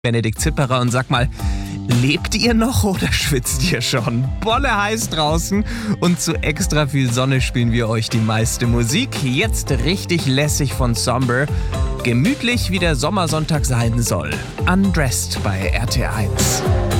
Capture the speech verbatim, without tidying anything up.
Benedikt Zipperer und sag mal, lebt ihr noch oder schwitzt ihr schon? Bolle heiß draußen und zu extra viel Sonne spielen wir euch die meiste Musik. Jetzt richtig lässig von Somber. Gemütlich wie der Sommersonntag sein soll. Undressed bei R T eins.